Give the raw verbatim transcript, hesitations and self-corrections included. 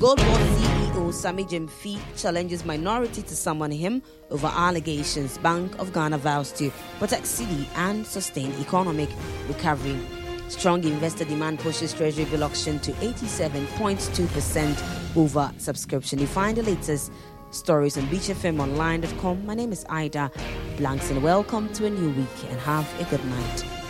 Gold Board C E O Sammy Gyamfi challenges minority to summon him over allegations. Bank of Ghana vows to protect cedi and sustain economic recovery. Strong investor demand pushes Treasury bill auction to eighty-seven point two percent over subscription. You find the latest stories on beach f m online dot com. My name is Ida Blankson. Welcome to a new week and have a good night.